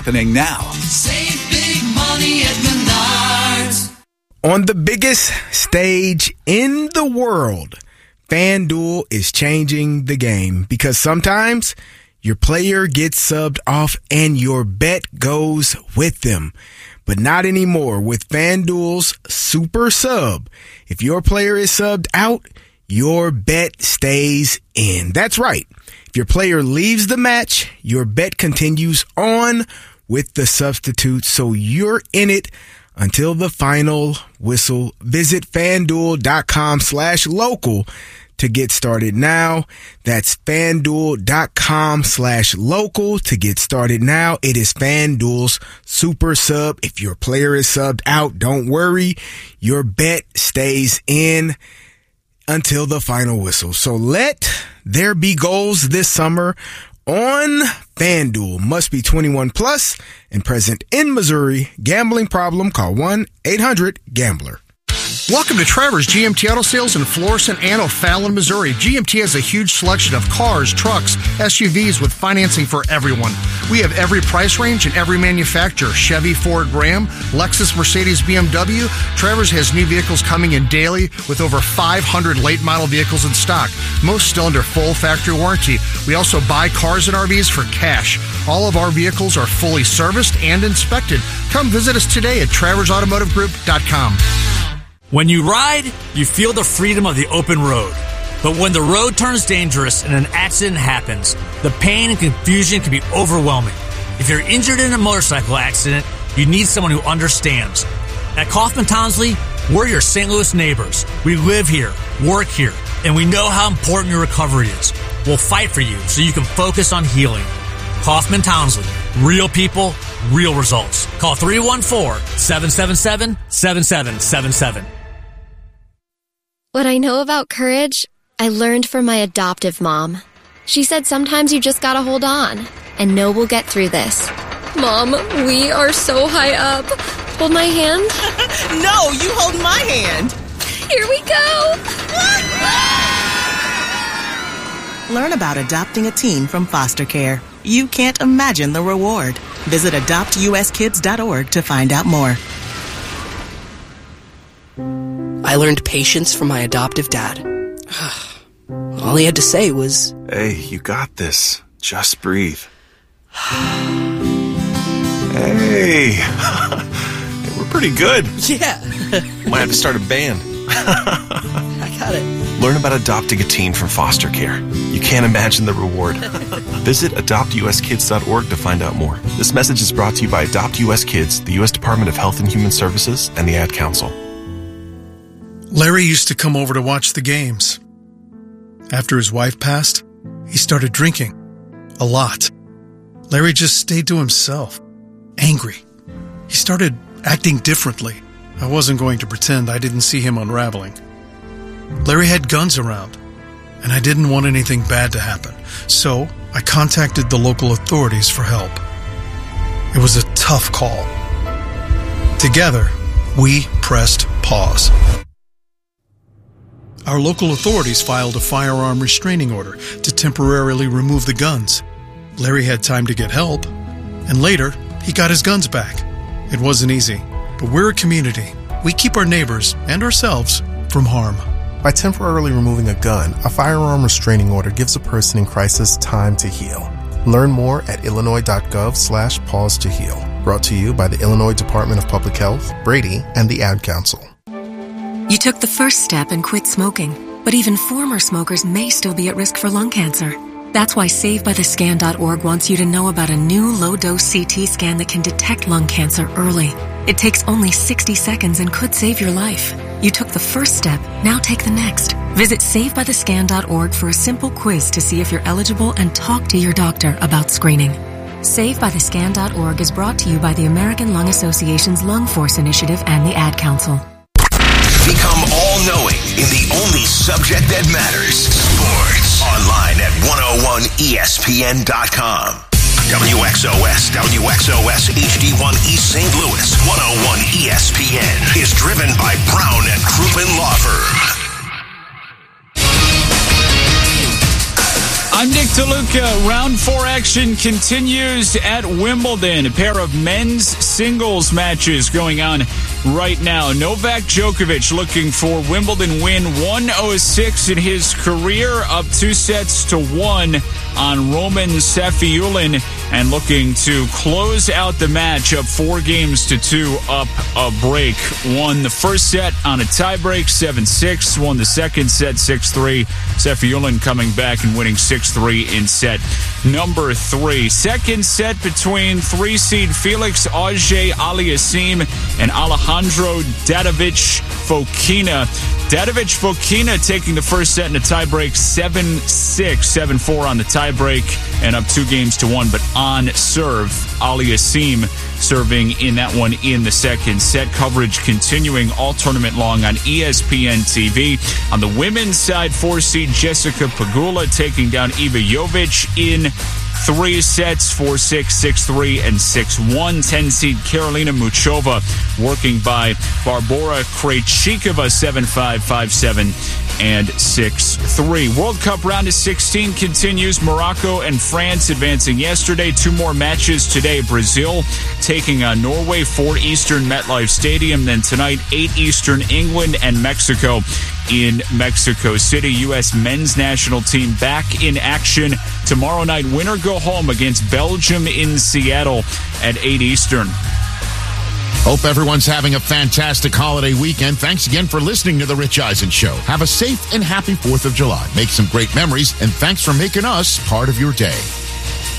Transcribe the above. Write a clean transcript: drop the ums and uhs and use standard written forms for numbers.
happening now. Save big money at Menards. On the biggest stage in the world, FanDuel is changing the game because sometimes your player gets subbed off and your bet goes with them. But not anymore with FanDuel's Super Sub. If your player is subbed out, your bet stays in. That's right. If your player leaves the match, your bet continues on with the substitute, so you're in it until the final whistle. Visit FanDuel.com/local to get started now. That's FanDuel.com/local to get started now. It is FanDuel's Super Sub. If your player is subbed out, don't worry. Your bet stays in until the final whistle. So let there be goals this summer on FanDuel. Must be 21 plus and present in Missouri. Gambling problem? Call 1-800-GAMBLER. Welcome to Trevor's GMT Auto Sales in Florissant and O'Fallon, Missouri. GMT has a huge selection of cars, trucks, SUVs with financing for everyone. We have every price range and every manufacturer. Chevy, Ford, Ram, Lexus, Mercedes, BMW. Trevor's has new vehicles coming in daily with over 500 late model vehicles in stock. Most still under full factory warranty. We also buy cars and RVs for cash. All of our vehicles are fully serviced and inspected. Come visit us today at TraversAutomotiveGroup.com. When you ride, you feel the freedom of the open road. But when the road turns dangerous and an accident happens, the pain and confusion can be overwhelming. If you're injured in a motorcycle accident, you need someone who understands. At Kaufman Townsley, we're your St. Louis neighbors. We live here, work here, and we know how important your recovery is. We'll fight for you so you can focus on healing. Kaufman Townsley. Real people, real results. Call 314-777-7777. What I know about courage, I learned from my adoptive mom. She said sometimes you just gotta hold on and know we'll get through this. Mom, we are so high up. Hold my hand. No, you hold my hand. Here we go. Learn about adopting a teen from foster care. You can't imagine the reward. Visit adoptuskids.org to find out more. I learned patience from my adoptive dad. All he had to say was, "Hey, you got this. Just breathe." Hey, we're pretty good. Yeah. Might have to start a band. I got it. Learn about adopting a teen from foster care. You can't imagine the reward. Visit adoptuskids.org to find out more. This message is brought to you by Adopt US Kids, the U.S. Department of Health and Human Services, and the Ad Council. Larry used to come over to watch the games. After his wife passed, he started drinking. A lot. Larry just stayed to himself. Angry. He started acting differently. I wasn't going to pretend I didn't see him unraveling. Larry had guns around, and I didn't want anything bad to happen. So I contacted the local authorities for help. It was a tough call. Together, we pressed pause. Our local authorities filed a firearm restraining order to temporarily remove the guns. Larry had time to get help, and later, he got his guns back. It wasn't easy, but we're a community. We keep our neighbors and ourselves from harm. By temporarily removing a gun, a firearm restraining order gives a person in crisis time to heal. Learn more at illinois.gov/pause to heal. Brought to you by the Illinois Department of Public Health, Brady, and the Ad Council. You took the first step and quit smoking, but even former smokers may still be at risk for lung cancer. That's why SaveByTheScan.org wants you to know about a new low-dose CT scan that can detect lung cancer early. It takes only 60 seconds and could save your life. You took the first step, now take the next. Visit SaveByTheScan.org for a simple quiz to see if you're eligible and talk to your doctor about screening. SaveByTheScan.org is brought to you by the American Lung Association's Lung Force Initiative and the Ad Council. Become all-knowing in the only subject that matters, sports. Online at 101ESPN.com. WXOS HD1 East St. Louis 101 ESPN is driven by Brown and Crouppen Law Firm. I'm Nick DeLuca. Round 4 action continues at Wimbledon. A pair of men's singles matches going on right now. Novak Djokovic looking for Wimbledon win 106 in his career, up 2-1 on Roman Safiullin, and looking to close out the match up 4-2 up a break. Won the first set on a tiebreak, 7-6. Won the second set, 6-3. Safiullin coming back and winning 6-3 in set number 3. Second set between 3-seed Felix Auger-Aliassime and Alejandro Davidovich Fokina. Davidovich Fokina taking the first set in a tiebreak, 7-6, 7-4 on the tiebreak, and up 2-1, but on serve. Aliassime serving in that one in the second set. Coverage continuing all tournament long on ESPN TV. On the women's side, 4-seed Jessica Pegula taking down Iva Jovic in 3 sets, 4-6, 6-3, and 6-1. 10-seed Karolina Muchova working by Barbora Krejcikova, 7-5, 5-7, and 6-3. World Cup round of 16 continues. Morocco and France advancing yesterday. 2 more matches today. Brazil taking on Norway, 4 Eastern MetLife Stadium. Then tonight, 8 Eastern England and Mexico in Mexico City. U.S. men's national team back in action tomorrow night. Winner go home against Belgium in Seattle at 8 Eastern. Hope everyone's having a fantastic holiday weekend. Thanks again for listening to The Rich Eisen Show. Have a safe and happy 4th of July. Make some great memories, and thanks for making us part of your day.